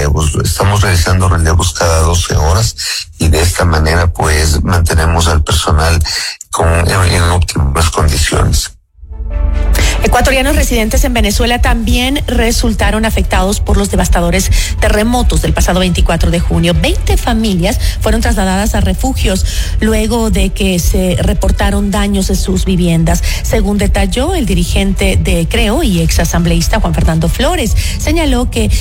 relevos. Estamos realizando relevos cada 12 horas y de esta manera pues mantenemos al personal en óptimas condiciones. Ecuatorianos residentes en Venezuela también resultaron afectados por los devastadores terremotos del pasado 24 de junio. 20 familias fueron trasladadas a refugios luego de que se reportaron daños en sus viviendas. Según detalló el dirigente de CREO y exasambleísta Juan Fernando Flores, señaló que